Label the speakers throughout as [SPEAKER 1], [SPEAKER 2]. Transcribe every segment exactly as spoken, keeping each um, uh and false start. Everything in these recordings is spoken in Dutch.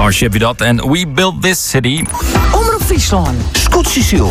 [SPEAKER 1] Starship wie dat. En We Built This City.
[SPEAKER 2] Omroep Friesland.
[SPEAKER 3] Scootsstation.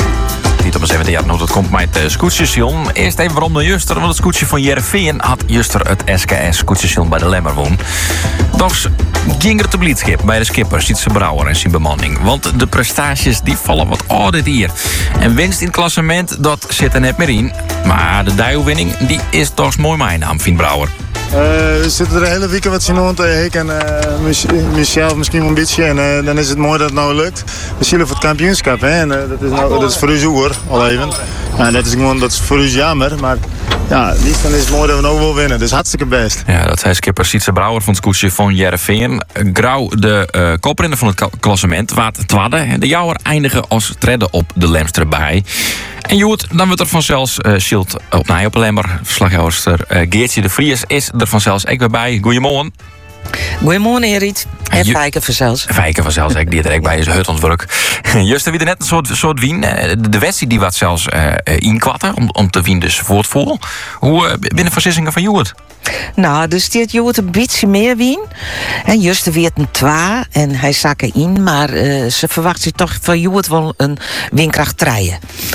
[SPEAKER 1] Niet op een zeventiende jaar, nou, dat komt met het uh, scootsstation. Eerst even waarom de Juster, want het scootje van Jereveen had Juster het S K S scootsstation bij de Lemmer woon. Toch ging er te bliedschip bij de skipper, Sietse Brouwer en zijn bemanning. Want de prestaties die vallen wat ouder hier. En winst in het klassement, dat zit er net meer in. Maar de Dijl-winning, die is toch mooi mijn naam, vindt Brouwer.
[SPEAKER 4] Uh, we zitten er de hele week wat zien rond. Uh, ik en uh, Michel misschien wel een beetje. En uh, dan is het mooi dat het nou lukt. We zien voor het kampioenschap. Hè? En, uh, dat, is nou, dat is voor u hoor, al even. Nou, dat is gewoon dat is voor u jammer. Maar ja, liefst dan is het mooi dat we nou wel winnen. Dus hartstikke best.
[SPEAKER 1] Ja, dat zei skipper Sietse Brouwer van het scootje van Jereveen. Grauw, de uh, koprenner van het klassement, waard twadde. De jouwer eindigen als tredde op de Lemster bij. En Joet, dan wordt er vanzelfs uh, Schild op Nij op Lemmer. Verslaghouder uh, Geertje de Vries is er vanzelfs ook weer bij. Goedemorgen.
[SPEAKER 2] Goedemorgen, Erit. En Fijke vanzelfs.
[SPEAKER 1] Fijke vanzelfs, ik die er ook bij is het ontwerk. Juster, wie er net een soort, soort wien. De wedstrijd die wat zelfs uh, inkwatten om, om te winnen dus voor het vol. Hoe uh, binnen versissingen van Joet?
[SPEAKER 2] Nou, dus die had Joet een beetje meer wien. En Juster weer een twa en hij zakken in. Maar uh, ze verwacht zich toch van Joet wel een winkracht treien.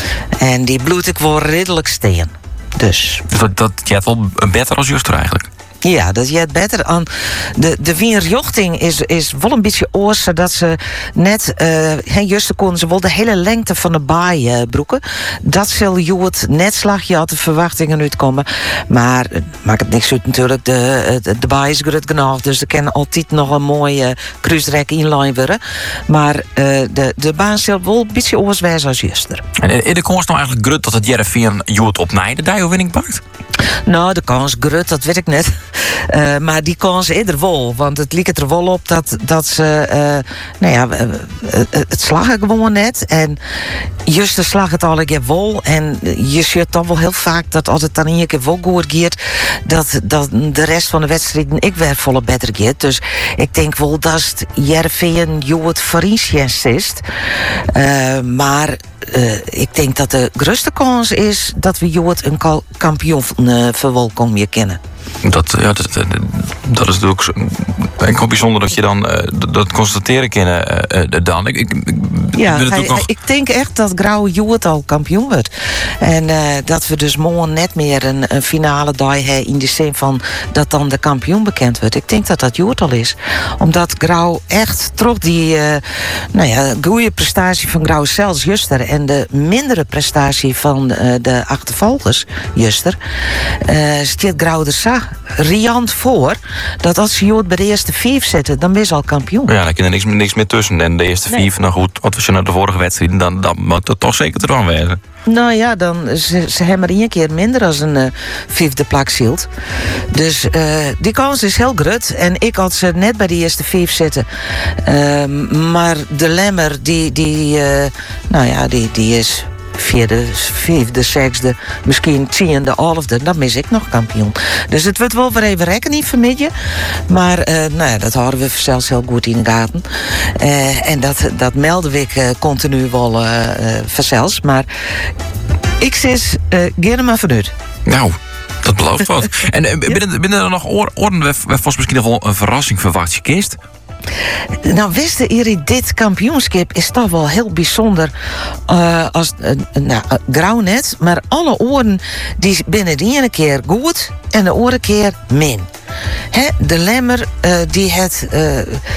[SPEAKER 2] En die bloed ik wel redelijk steen. Dus.
[SPEAKER 1] Dat, dat je hebt wel beter als Juster eigenlijk.
[SPEAKER 2] Ja, dat je het beter aan. De, de wienjochting is, is wel een beetje oors, zodat ze net. Uh, juist konden ze wel de hele lengte van de baai uh, broeken. Dat zal Joet net slagje had de verwachtingen uitkomen. Maar uh, maakt het niks uit natuurlijk. De, de, de baai is goed genoeg. Dus er kan altijd nog een mooie uh, cruiserek inline worden. Maar uh, de, de baan zal wel een beetje oors wijzen als juster.
[SPEAKER 1] En is de kans nou eigenlijk grut dat het Jereveen Joet op Nij de Dijl-winning pakt?
[SPEAKER 2] Nou, de kans grut, dat weet ik net. Uh, maar die kans eerder wel. Want het liep er wel op dat, dat ze... Uh, nou ja, uh, uh, het slag ik gewoon net. En juist de slag het al een keer wel. En je ziet dan wel heel vaak dat als het dan een keer wel goed gaat... Dat, dat de rest van de wedstrijden ik weer volle beter gaat. Dus ik denk wel dat het Jereveen Joet Friesland is. Uh, maar... Uh, ik denk dat de grootste kans is dat we Joet een kampioen uh, verwelkom je kennen.
[SPEAKER 1] Dat, ja, dat, dat is natuurlijk enkel bijzonder dat je dan uh, dat constateren kunnen uh, dan. Ik, ik, ik
[SPEAKER 2] ja, hij,
[SPEAKER 1] nog...
[SPEAKER 2] ik denk echt dat Grauw Joet al kampioen wordt. En uh, dat we dus morgen net meer een, een finale dag hebben in de zin van dat dan de kampioen bekend wordt. Ik denk dat dat Joet al is. Omdat Grauw echt trots die uh, nou ja, goede prestatie van Grauw zelfs Juster en de mindere prestatie van uh, de achtervolgers Juster uh, stiert Grauw er zag riant voor dat als ze Joet bij de eerste vijf zetten, dan ben je al kampioen.
[SPEAKER 1] Ja, dan kan er niks, niks meer tussen. En de eerste nee. vijf, nou goed, wat was je naar de vorige wedstrijd, dan, dan moet het toch zeker ervan wezen.
[SPEAKER 2] Nou ja, dan, ze, ze hebben er één keer minder als een uh, vijfde plak zielt. Dus uh, die kans is heel groot. En ik had ze net bij de eerste vijf zitten. Uh, maar de Lemmer, die, die, uh, nou ja, die, die is... vierde, vijfde, zesde, misschien tiende, elfde, dan mis ik nog kampioen. Dus het wordt wel weer even rekken niet vermidden. Maar uh, nou ja, dat houden we zelfs heel goed in de gaten. Uh, en dat, dat melden we uh, continu wel uh, uh, vanzelfs. Maar ik zis uh, gerne maar vanuit.
[SPEAKER 1] Nou, dat belooft wat. En uh, binnen, binnen er nog orden, we volgens misschien nog wel een verrassing verwacht je kist?
[SPEAKER 2] Nou, wisten jullie, dit kampioenschap is toch wel heel bijzonder uh, als uh, nou, uh, Grauw net, maar alle oren die binnen de ene keer goed en de andere keer min. He, de Lemmer, uh, die het uh,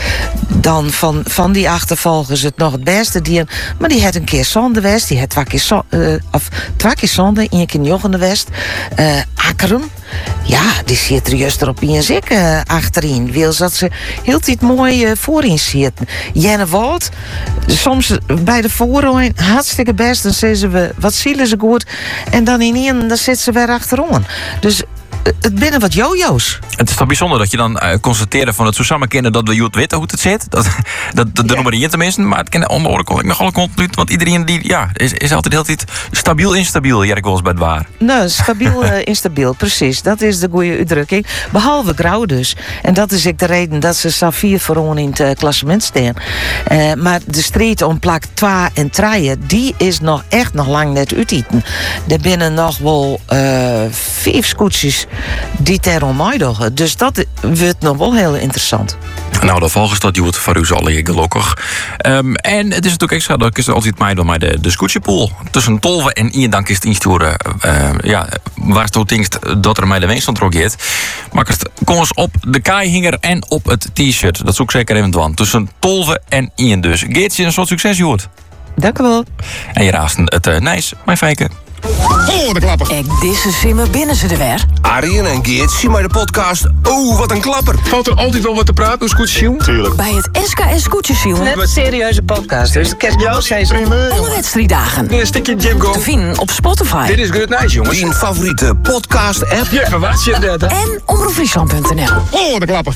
[SPEAKER 2] dan van, van die achtervolgers het nog het beste die, maar die had een keer zonde west, die had twee keer, zo, uh, of twee keer zonde, één keer joggende west. Uh, Akkerum, ja, die zit er juist erop in zik uh, achterin. Wil dat ze heel tijd mooi uh, voorin zitten. Jenne Wout, soms bij de voorhoorn hartstikke best, dan zeggen we wat zielen ze goed, en dan in één, dan zit ze weer achterom. Dus het binnen wat jojo's.
[SPEAKER 1] Het is toch bijzonder dat je dan uh, constateert van het zo samen kennen dat we Joet weten hoe het zit. Dat, dat, dat ja. Doen we niet tenminste, maar het kennen onder oren nog alle continu. Want iedereen die ja, is, is altijd heel tijd stabiel instabiel, Jerk wel eens bij het waar.
[SPEAKER 2] Nou, stabiel uh, instabiel, precies. Dat is de goede uitdrukking. Behalve Grauw dus. En dat is ook de reden dat ze Safir vooron in het uh, klassement staan. Uh, maar de strijd om plak twee en drie, die is nog echt nog lang net uiteten. Er binnen nog wel uh, vijf scootjes die ter onmiddag. Dus dat wordt nog wel heel interessant.
[SPEAKER 1] Nou, de volgende dat doet voor u zal gelukkig. Um, en het is natuurlijk extra dat ik het altijd mij door mij de, de scootjepool. Tussen tolve en één dank is het insturen. Uh, ja, waar het denkt dat er mij de winst ontrogeert. Maar het kom eens op de kaaihinger en op het t-shirt. Dat zoek zeker even doen. Tussen tolve en één dus. Geertje, een soort succes, Joert.
[SPEAKER 2] Dank u wel.
[SPEAKER 1] En je raast het uh, nice, mijn fijken.
[SPEAKER 3] Oh, de klapper.
[SPEAKER 5] Ek deze simmer binnen ze er weer.
[SPEAKER 3] Arjen en Geert zien maar de podcast. Oh, wat een klapper.
[SPEAKER 6] Valt er altijd wel wat te praten, hoe scootjes?
[SPEAKER 4] Tuurlijk.
[SPEAKER 5] Bij het S K S Scootjesjoen.
[SPEAKER 2] Net een serieuze podcast, dus ik heb jou steeds
[SPEAKER 5] Alle wedstrijddagen.
[SPEAKER 6] Een stukje Jim Go.
[SPEAKER 5] Te vinden op Spotify.
[SPEAKER 6] Dit is Good Nice, jongens.
[SPEAKER 3] Die favoriete podcast-app.
[SPEAKER 6] Ja, verwacht je dat?
[SPEAKER 5] En omroep friesland punt n l.
[SPEAKER 6] Oh, de klapper.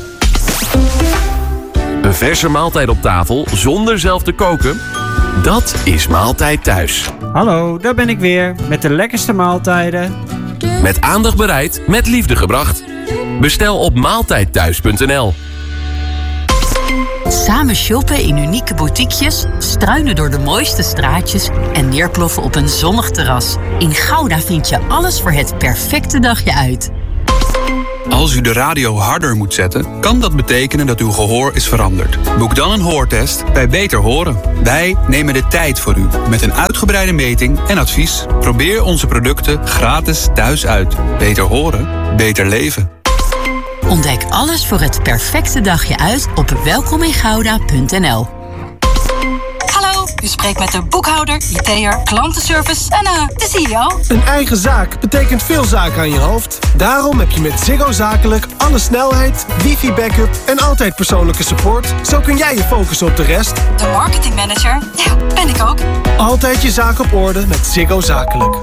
[SPEAKER 7] Een verse maaltijd op tafel zonder zelf te koken? Dat is Maaltijd Thuis.
[SPEAKER 8] Hallo, daar ben ik weer met de lekkerste maaltijden.
[SPEAKER 7] Met aandacht bereid, met liefde gebracht. Bestel op maaltijdthuis punt n l.
[SPEAKER 9] Samen shoppen in unieke boutiquejes, struinen door de mooiste straatjes en neerploffen op een zonnig terras. In Gouda vind je alles voor het perfecte dagje uit.
[SPEAKER 10] Als u de radio harder moet zetten, kan dat betekenen dat uw gehoor is veranderd. Boek dan een hoortest bij Beter Horen. Wij nemen de tijd voor u met een uitgebreide meting en advies. Probeer onze producten gratis thuis uit. Beter horen, beter leven.
[SPEAKER 9] Ontdek alles voor het perfecte dagje uit op welkomingouda punt n l.
[SPEAKER 11] Hallo, u spreekt met de boekhouder, I T'er, klantenservice en uh, de C E O.
[SPEAKER 12] Een eigen zaak betekent veel zaken aan je hoofd. Daarom heb je met Ziggo Zakelijk alle snelheid, wifi-backup en altijd persoonlijke support. Zo kun jij je focussen op de rest.
[SPEAKER 11] De marketingmanager, ja, ben ik ook.
[SPEAKER 12] Altijd je zaak op orde met Ziggo Zakelijk.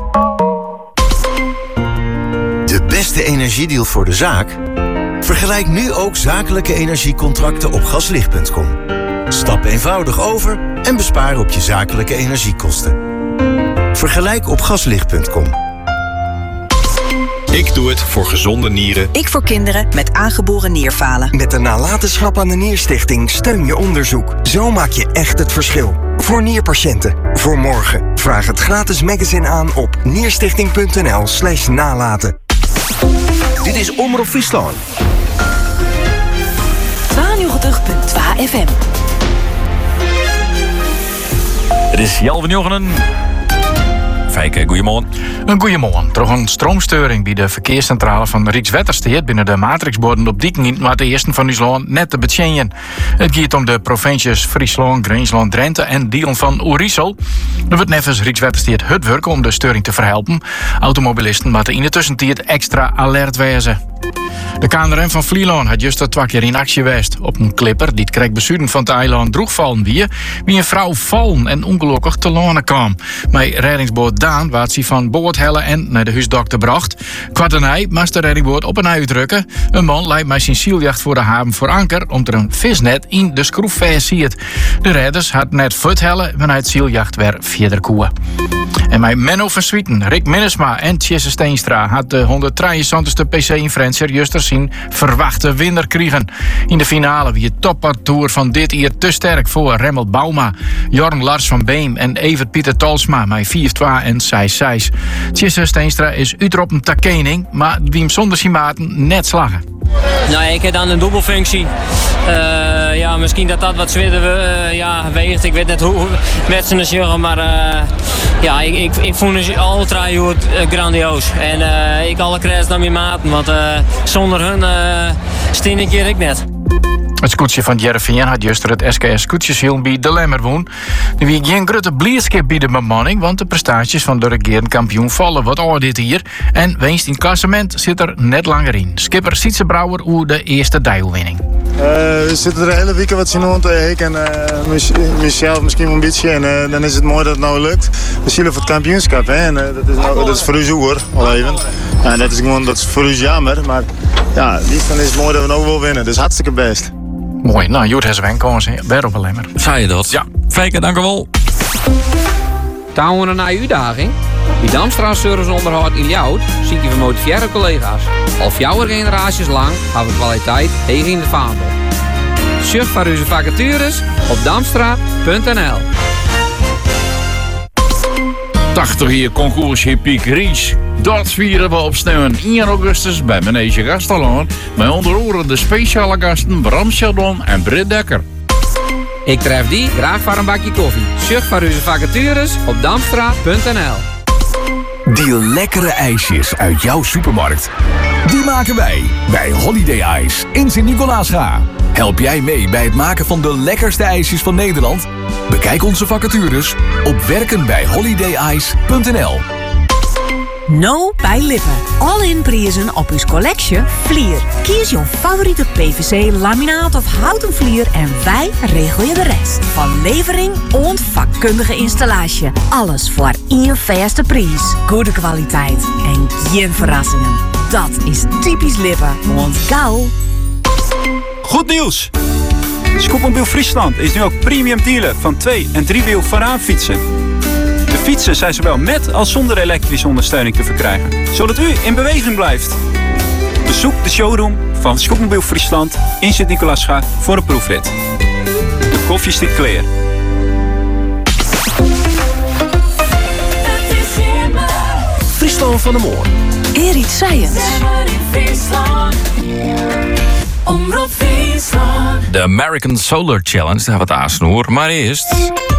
[SPEAKER 13] De beste energiedeal voor de zaak? Vergelijk nu ook zakelijke energiecontracten op gaslicht punt com. Stap eenvoudig over en bespaar op je zakelijke energiekosten. Vergelijk op gaslicht punt com.
[SPEAKER 14] Ik doe het voor gezonde nieren.
[SPEAKER 15] Ik voor kinderen met aangeboren nierfalen.
[SPEAKER 16] Met de nalatenschap aan de Nierstichting steun je onderzoek. Zo maak je echt het verschil. Voor nierpatiënten. Voor morgen. Vraag het gratis magazine aan op nierstichting punt n l slash nalaten.
[SPEAKER 3] Dit is Omroep Friesland.
[SPEAKER 5] tweeënnegentig punt twee F M.
[SPEAKER 1] Het is Jan van Jochenen. Fijke, goeiemorgen.
[SPEAKER 6] Een goeiemorgen. Door een stroomstoring bij de verkeerscentrale van Rijkswaterstaat binnen de matrixborden op Dieken in het eerste van Friesland net te betjenjen. Het gaat om de provincies Friesland, Greensland, Drenthe en delen van Oerisel. Er wordt nevens Rijkswaterstaat hard werken om de storing te verhelpen. Automobilisten moeten in de tussentijd extra alert wezen. De K N R M van Vlieland had juist twee keer in actie geweest. Op een clipper die het kreeg bestuurden van het eiland droegvallen wie, wie een vrouw vallen en ongelukkig te lonen kwam. Met reddingsboot Daan werd ze van boord hellen en naar de huisdokter bracht. Kwart en hij moest de reddingboot op een uitdrukken. Een man leidt met zijn zieljacht voor de haven voor anker om er een visnet in de schroef versiert. De redders had net voet hellen wanneer het zieljacht weer verder koeien. En met Menno van Swieten, Rick Minnesma en Tjesse Steenstra had de honderddrieënzestigste P C in Friends juist zien verwachte winnaar kregen. In de finale wie het toppartour van dit jaar te sterk voor Remmel Bauma, Jorn Lars van Beem en Evert Pieter Talsma met vier twee en zes zes. Tjesse Steenstra is uitrop een takening, maar wie hem zonder zijn maten net slagen.
[SPEAKER 17] Nou, ik heb dan een dubbelfunctie. Uh, ja, misschien dat dat wat zwitter uh, ja, weegt. Ik weet net hoe met zijn zeggen, maar uh, ja, ik, ik, ik vond het ultra uh, grandioos. En uh, ik alle credits naar mijn maten, want uh, zonder hun uh, steen ik hier ik net.
[SPEAKER 6] Het scootje van Jereveen had juist het S K S scootjeshiel bij de Lemmerwoon. Er wie geen grote blijdschap bij de bemanning, want de prestaties van de regerend kampioen vallen wat oor dit hier. En winst in het klassement zit er net langer in. Skipper Sietse Brouwer hoe de eerste dijlwinning.
[SPEAKER 4] Uh, we zitten er de hele week wat zien rond. Ik en uh, mezelf misschien een beetje. En uh, dan is het mooi dat het nou lukt. We zien voor het kampioenschap. Hè? En, uh, dat, is nou, dat is voor u hoor, al even. Ja, dat is gewoon dat is voor u jammer. Maar ja, liefst dan is het mooi dat we nou wel winnen. Dus hartstikke best.
[SPEAKER 6] Mooi, nou, Joet has wen komen ze weer op een lemmer.
[SPEAKER 1] Zei je dat? Ja. Fijke, dank u wel.
[SPEAKER 18] Touwen naar uitdaging. Bij Damstra Service Onderhoud in Ljout zie je gemotiveerde collega's. Al jouw generaties lang hebben we kwaliteit tegen in de vaandel. Surf voor onze vacatures op damstra punt n l.
[SPEAKER 19] tachtig jaar concoursje Piek Ries. Dat vieren we op sneeuw één augustus bij Manege Gastelaan. Met onder andere de speciale gasten Bram Chardon en Britt Dekker.
[SPEAKER 18] Ik tref die graag voor een bakje koffie. Surf voor uw vacatures op damstra punt n l.
[SPEAKER 20] Die lekkere ijsjes uit jouw supermarkt, die maken wij bij Holiday Ice in Sint-Nicolaasga. Help jij mee bij het maken van de lekkerste ijsjes van Nederland? Bekijk onze vacatures op werken bij holiday ice punt n l.
[SPEAKER 5] No bij Lippen. All-in prijzen op uw collectie Vlier. Kies jouw favoriete P V C, laminaat of houten vlier en wij regelen je de rest. Van levering en vakkundige installatie. Alles voor één vaste prijs. Goede kwaliteit en geen verrassingen. Dat is typisch Lippen. Want gauw.
[SPEAKER 21] Goed nieuws! Scootmobiel Friesland is nu ook premium dealer van twee- en driewiel voorraanfietsen. De fietsen zijn zowel met als zonder elektrische ondersteuning te verkrijgen, zodat u in beweging blijft. Bezoek de showroom van Scootmobiel Friesland in Sint-Nicolaasga voor een proefrit. De koffie stikt clear.
[SPEAKER 20] Friesland van de Moor.
[SPEAKER 5] Erit Science.
[SPEAKER 1] De American Solar Challenge, daar hebben we het aansnoer. Maar eerst...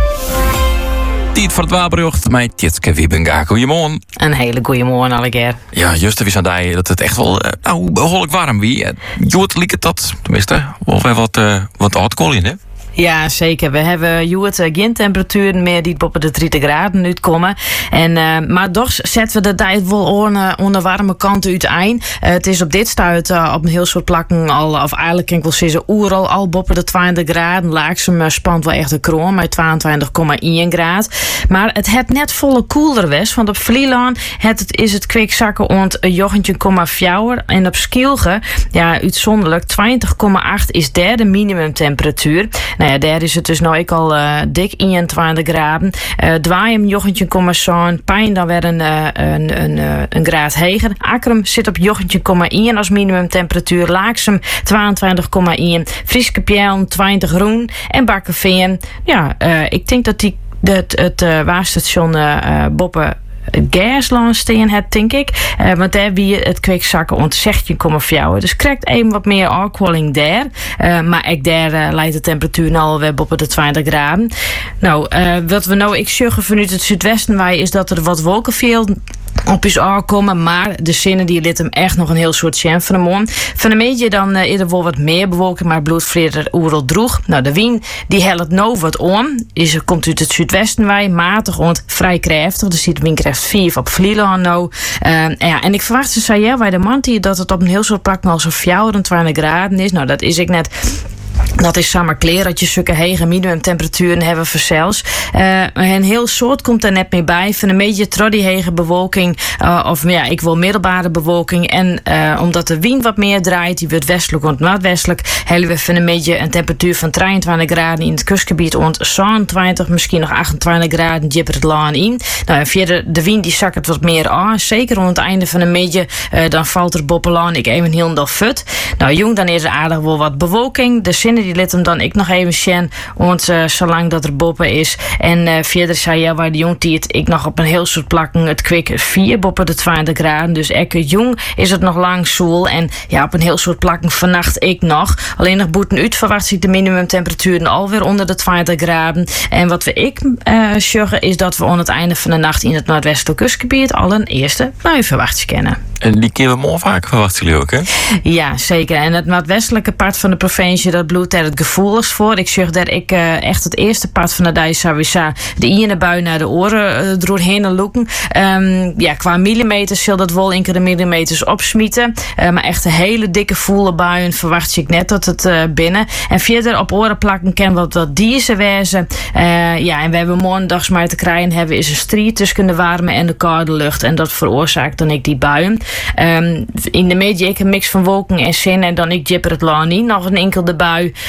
[SPEAKER 1] Tijd voor het wapenjocht met Tjitske Wiebenga. Goedemorgen.
[SPEAKER 22] Een hele goede morgen, allekeer.
[SPEAKER 1] Ja, juist even aan die dat het echt wel uh, nou, behoorlijk warm wie. Joet liep het dat, tenminste, of even wat, uh, wat hardkool in, hè?
[SPEAKER 22] Ja, zeker. We hebben Joet uh, geen temperaturen meer die boven de dertig graden uitkomen. En, uh, maar toch zetten we de tijd wel onder, onder warme kant uiteen. Uh, het is op dit stuit uh, op een heel soort plakken al, of eigenlijk kan ik wel zeggen, oeral al boven de twintig graden. Laagsem uh, spant wel echt de kroon met tweeëntwintig komma één graad. Maar het het net volle koeler was, want op Vlieland het, het is het kwikzakken ont jochentje komma vier. En op Skilge, ja, uitzonderlijk twintig komma acht is daar de minimumtemperatuur. Nou ja, daar is het dus nou ik al uh, dik eenentwintig graden. Uh, Dwaaiem, jochentje komma zeven. Pijn dan weer een, uh, een, een, uh, een graad heger. Akkerum zit op jochentje komma één als minimumtemperatuur. Laaksem tweeëntwintig komma één. Frieske Pjellen twintig groen. En Bakkenveen. Ja, uh, ik denk dat die het, het uh, waarstation uh, uh, Boppen Gasland steen het, denk ik. Uh, want daar wie het kwikzakken ont zestien komma vier. Dus krijgt even wat meer afkoeling daar. Uh, maar ik daar uh, leidt de temperatuur nou alweer boven de twintig graden. Nou, uh, wat we nou ik zeggen vanuit het zuidwesten wij is dat er wat wolkenveld op is aankomen, maar de zinnen die liet hem echt nog een heel soort chance van de morgen. Van een beetje dan uh, eerder wel wat meer bewolking, maar bloedvreder oerel droeg. Nou, de wind die helpt nou wat om. Is, komt uit het zuidwesten wij, matig ont vrij krachtig. Dus die windkracht vier op Vlieland nou. Uh, ja, en ik verwacht ze zei ja, bij de mantie dat het op een heel soort plakken al zo'n vierentwintig graden is. Nou, dat is ik net. Dat is samen kleer dat je zulke hege minimumtemperaturen hebben voor zelfs. Uh, een heel soort komt er net mee bij. Van een beetje troddy hege bewolking. Uh, of ja, ik wil middelbare bewolking. En uh, omdat de wind wat meer draait, die wordt westelijk en noordwestelijk, hebben we van een beetje een temperatuur van drieëntwintig graden in het kustgebied. Ont zevenentwintig, misschien nog achtentwintig graden, jipper het laan in. Nou, en via de wind die zakt het wat meer aan. Zeker rond het einde van een beetje, uh, dan valt er boppelaan. Ik even heel dag fut. Nou, jong, dan is er aardig wel wat bewolking. De zinnen die liet hem dan ik nog even zien, want uh, zolang dat er boppen is. En uh, verder zei ja, waar de jong die het ik nog op een heel soort plakken het kwik vier boppen de twintig graden. Dus ekki jong is het nog lang zoel. En ja, op een heel soort plakken vannacht ik nog. Alleen nog boeten uit verwacht ik de minimumtemperaturen alweer onder de twintig graden. En wat we ik uh, zeggen is dat we aan het einde van de nacht in het noordwestelijk kustgebied al een eerste bui verwacht kennen.
[SPEAKER 1] En die keer we morgen vaak verwachten jullie ook, hè?
[SPEAKER 22] Ja, zeker. En het noordwestelijke part van de provincie, dat bloedt er het gevoeligst voor. Ik zeg dat ik uh, echt het eerste part van de dag sowieso de ene bui naar de oren uh, doorheen loeken. Um, ja, qua millimeters zal dat wel enkele millimeters opsmieten. Uh, maar echt een hele dikke voele buien verwacht ik net dat het uh, binnen. En verder op oren plakken kan wat wat dierse wezen. Uh, ja, en we hebben maandags maar te krijgen hebben is een strijd tussen de warme en de koude lucht. En dat veroorzaakt dan ik die buien. Um, in de media ik een mix van wolken en zon en dan ik jipper het laan niet. Nog een enkele bui.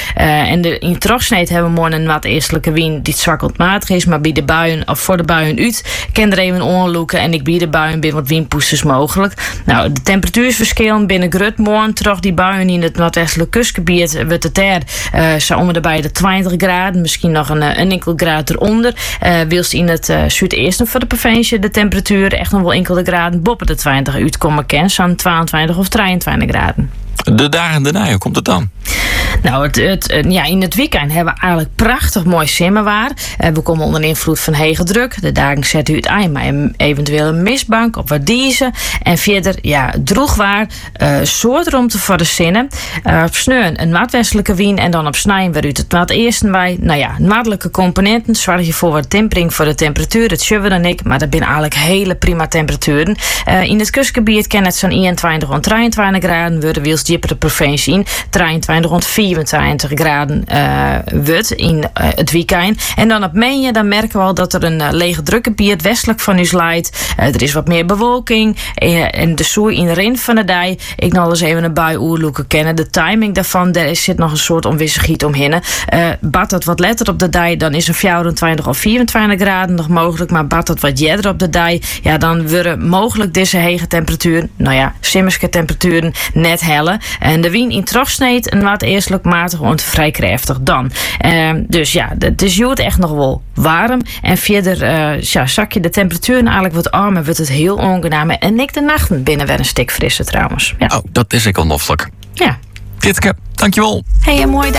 [SPEAKER 22] Uh, en de, in Trochsneed hebben we morgen een wat eerstelijke wind die zwak ontmatig is. Maar bij de buien, of voor de buien uit, kan er even onloeken. En ik bij de buien ben wat windpoesters mogelijk. Nou, de temperatuursverschillen binnen Grut morgen. Terug die buien in het noordwestelijk kustgebied wordt het er uh, zo om de bij de twintig graden. Misschien nog een, een enkel graad eronder. Uh, Wilst in het uh, zuidesten van de provincie de temperatuur echt nog wel enkele graden boven de twintig uitkomen kan. Zo'n tweeëntwintig of drieëntwintig graden.
[SPEAKER 1] De dagen daarna, hoe komt het dan?
[SPEAKER 22] Nou, het, het, ja, in het weekend hebben we eigenlijk prachtig mooi simmerwaar. Uh, we komen onder invloed van hege druk. De dagen zetten u het eind maar eventueel een mistbank op wat diezen. En verder, ja, droegwaar, uh, soort romte voor de zinnen. Uh, op sneun een noordwestelijke wind en dan op snijden weer uit het noordesten bij. Nou ja, noordelijke componenten zorg je voor wat tempering voor de temperatuur. Dat zullen we dan ik, maar dat zijn eigenlijk hele prima temperaturen. Uh, in het kustgebied kan het zo'n eenentwintig tot drieëntwintig graden worden. Wils dieper de provincie in. drieëntwintig tot vierentwintig graden uh, wordt in uh, het weekend. En dan op Menje, dan merken we al dat er een uh, lege drukgebied westelijk van u leidt. Uh, er is wat meer bewolking. Uh, en de zooi in de rin van de dij. Ik nog eens even een bui oerloeken kennen. De timing daarvan, daar zit nog een soort onwissigheid omheen. Uh, bad dat wat letter op de dij, dan is een vierentwintig of vierentwintig graden nog mogelijk. Maar bad dat wat jedder op de dij, ja, dan worden mogelijk deze hege temperaturen, nou ja, simmerske temperaturen net helle. En de wind in Trochsneed een wat eerstelijk matig en vrij krachtig dan. Uh, dus ja, het is het echt nog wel warm. En verder uh, ja, zak je de temperatuur eigenlijk wat armer, wordt het heel ongenaam. En ik de nachten binnen weer een stuk frisser trouwens. Ja.
[SPEAKER 1] Oh, dat is ik onnoffelijk.
[SPEAKER 22] Ja.
[SPEAKER 1] Kitke, dankjewel.
[SPEAKER 22] Hey, een mooie dag.